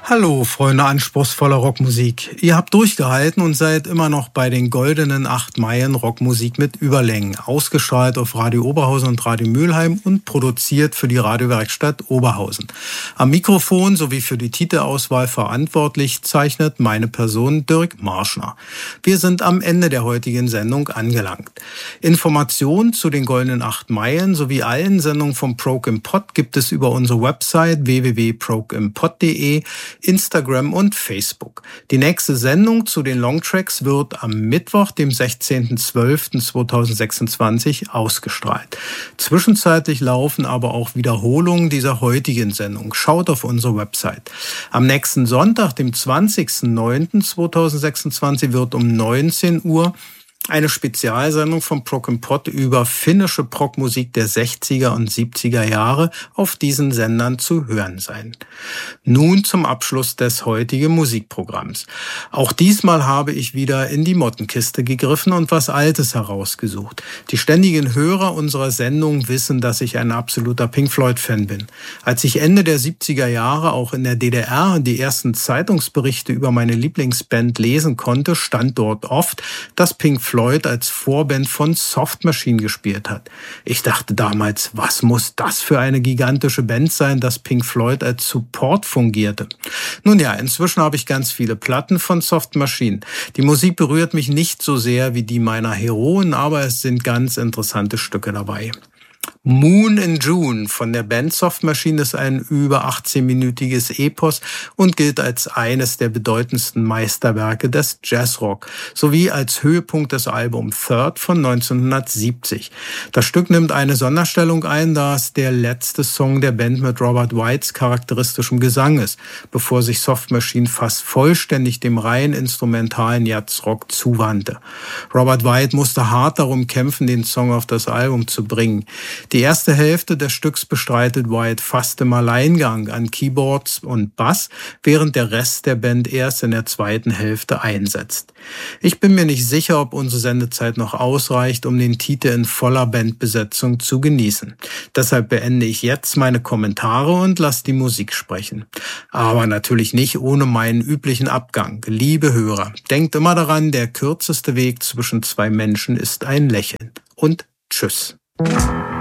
Hallo, Freunde anspruchsvoller Rockmusik. Ihr habt durchgehalten und seid immer noch bei den goldenen 8 Meilen Rockmusik mit Überlängen, ausgestrahlt auf Radio Oberhausen und Radio Mülheim und produziert für die Radiowerkstatt Oberhausen. Am Mikrofon sowie für die Titelauswahl verantwortlich zeichnet meine Person Dirk Marschner. Wir sind am Ende der heutigen Sendung angelangt. Informationen zu den goldenen 8 Meilen sowie allen Sendungen vom Prog im Pod gibt es über unsere Website www.progimpod.de, Instagram und Facebook. Die nächste Sendung zu den Longtracks wird am Mittwoch, dem 16.12.2026 ausgestrahlt. Zwischenzeitlich laufen aber auch Wiederholungen dieser heutigen Sendung. Schaut auf unsere Website. Am nächsten Sonntag, dem 20.09.2026, wird um 19 Uhr eine Spezialsendung vom Prog im Pod über finnische Progmusik der 60er und 70er Jahre auf diesen Sendern zu hören sein. Nun zum Abschluss des heutigen Musikprogramms. Auch diesmal habe ich wieder in die Mottenkiste gegriffen und was Altes herausgesucht. Die ständigen Hörer unserer Sendung wissen, dass ich ein absoluter Pink Floyd-Fan bin. Als ich Ende der 70er Jahre auch in der DDR die ersten Zeitungsberichte über meine Lieblingsband lesen konnte, stand dort oft, dass Pink Floyd als Vorband von Soft Machine gespielt hat. Ich dachte damals, was muss das für eine gigantische Band sein, dass Pink Floyd als Support fungierte? Nun ja, inzwischen habe ich ganz viele Platten von Soft Machine. Die Musik berührt mich nicht so sehr wie die meiner Heroen, aber es sind ganz interessante Stücke dabei. Moon in June von der Band Soft Machine ist ein über 18-minütiges Epos und gilt als eines der bedeutendsten Meisterwerke des Jazzrock, sowie als Höhepunkt des Albums Third von 1970. Das Stück nimmt eine Sonderstellung ein, da es der letzte Song der Band mit Robert Whites charakteristischem Gesang ist, bevor sich Soft Machine fast vollständig dem rein instrumentalen Jazzrock zuwandte. Robert White musste hart darum kämpfen, den Song auf das Album zu bringen. Die erste Hälfte des Stücks bestreitet White fast im Alleingang an Keyboards und Bass, während der Rest der Band erst in der zweiten Hälfte einsetzt. Ich bin mir nicht sicher, ob unsere Sendezeit noch ausreicht, um den Titel in voller Bandbesetzung zu genießen. Deshalb beende ich jetzt meine Kommentare und lasse die Musik sprechen. Aber natürlich nicht ohne meinen üblichen Abgang. Liebe Hörer, denkt immer daran, der kürzeste Weg zwischen zwei Menschen ist ein Lächeln. Und tschüss.